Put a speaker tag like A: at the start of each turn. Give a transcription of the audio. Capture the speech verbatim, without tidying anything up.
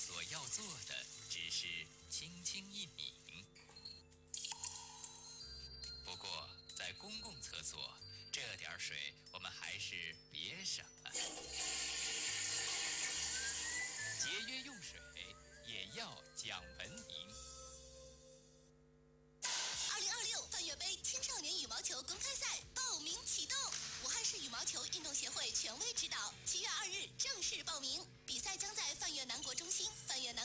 A: 所要做的只是轻轻一抿。不过，在公共厕所，这点水我们还是别省了。节约用水，也要讲文明。
B: 二零二六泛粤杯青少年羽毛球公开赛报名启动，武汉市羽毛球运动协会权威指导，七月二日正式报名。比赛将在泛粤南国中心、泛粤南。